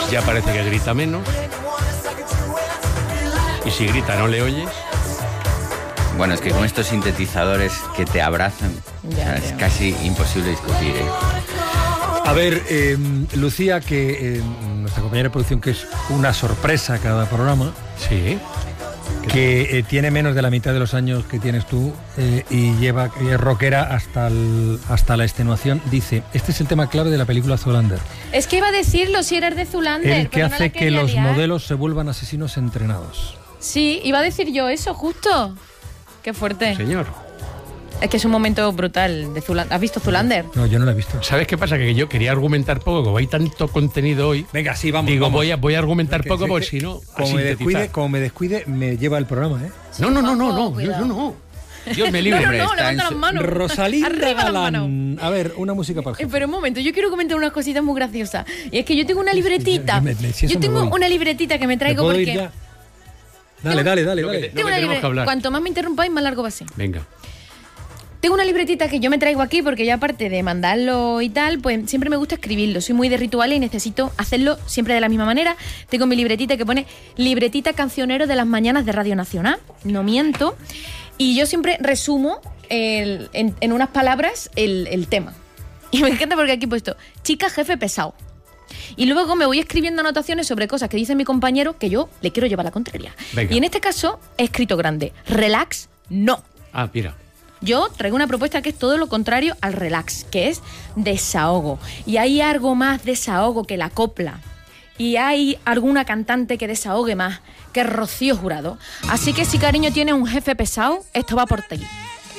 Ya parece que grita menos. Y si grita no le oyes. Bueno, es que con estos sintetizadores que te abrazan, es casi imposible discutir, ¿eh? A ver, Lucía, que nuestra compañera de producción, que es una sorpresa cada programa. Sí. Que tiene menos de la mitad de los años que tienes tú y es rockera hasta la extenuación, dice: este es el tema clave de la película Zoolander. Es que iba a decirlo si eres de Zoolander. El que hace que los modelos se vuelvan asesinos entrenados. Sí, iba a decir yo eso, justo. Qué fuerte. Señor. Es que es un momento brutal de Zoolander. ¿Has visto Zoolander? No, yo no la he visto. ¿Sabes qué pasa? Que yo quería argumentar poco, como hay tanto contenido hoy. Venga, sí, vamos. Digo, vamos. Voy a argumentar poco, porque si no... Como me descuide, me lleva el programa, ¿eh? No, yo no. Dios me libre. No, levanta las manos. Rosalinda Arriba las Galán. A ver, una música para el jefe. Pero un momento, yo quiero comentar unas cositas muy graciosas. Y es que yo tengo una libretita. Yo tengo una libretita que me traigo ¿Me puedo porque... ir ya? Dale. Tengo una tenemos que hablar. Cuanto más me interrumpáis, más largo va a ser. Venga. Tengo una libretita que yo me traigo aquí porque ya aparte de mandarlo y tal, pues siempre me gusta escribirlo. Soy muy de rituales y necesito hacerlo siempre de la misma manera. Tengo mi libretita que pone libretita cancionero de las mañanas de Radio Nacional. No miento. Y yo siempre resumo en unas palabras el tema. Y me encanta porque aquí he puesto chica jefe pesado. Y luego me voy escribiendo anotaciones sobre cosas que dice mi compañero que yo le quiero llevar la contraria. Venga. Y en este caso he escrito grande. Relax, no. Ah, mira. Yo traigo una propuesta que es todo lo contrario al relax, que es desahogo. Y hay algo más desahogo que la copla. Y hay alguna cantante que desahogue más que Rocío Jurado. Así que si cariño tiene un jefe pesado, esto va por ti.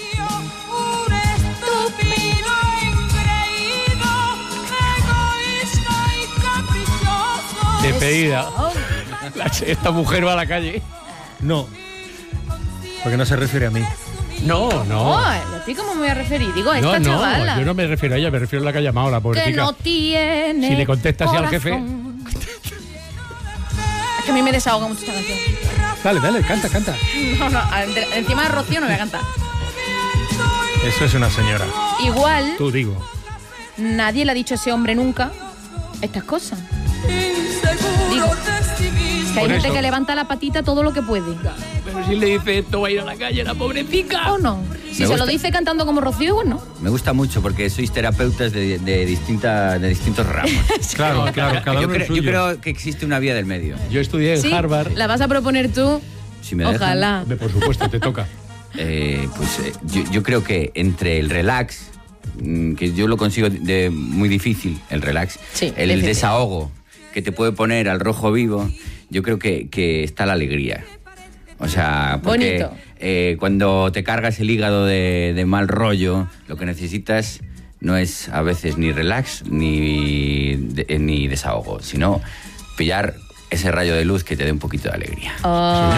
Despedida. Esta mujer va a la calle. No, porque no se refiere a mí. No. ¿A ti cómo me voy a referir? Digo, esta chavala. Yo no me refiero a ella, me refiero a la que ha llamado, la pobrecita. Que no tiene Si le contestas corazón. al jefe... Es que a mí me desahoga mucho esta canción. Dale, canta. No, encima de Rocío no voy a cantar. Eso es una señora. Igual, Tú digo. nadie le ha dicho a ese hombre nunca estas cosas. Digo, que hay Por gente eso. que levanta la patita todo lo que puede. Pero si le dice esto va a ir a la calle, la pobrecita. ¿O no? Si se gusta. lo dice cantando como Rocío, igual no. Me gusta mucho porque sois terapeutas de distintos ramos. Claro, cada uno el Yo suyo. creo que existe una vía del medio. Yo estudié en Sí, Harvard. la vas a proponer tú. Si me dejan. Ojalá. Por supuesto, te toca. Yo creo que entre el relax, que yo lo consigo muy difícil, el relax, Sí, el difícil. desahogo que te puede poner al rojo vivo, yo creo que está la alegría. O sea, porque cuando te cargas el hígado de mal rollo, lo que necesitas no es a veces ni relax ni desahogo, sino pillar ese rayo de luz que te dé un poquito de alegría. Oh.